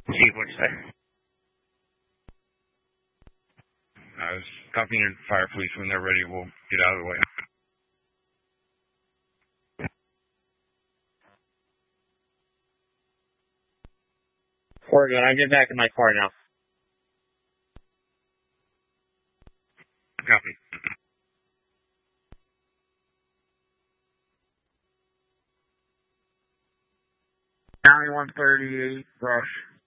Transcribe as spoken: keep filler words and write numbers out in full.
See what you say. I was talking to fire police. When they're ready, we'll get out of the way. Oregon, I get back in my car now. Copy. County one thirty-eight, brush.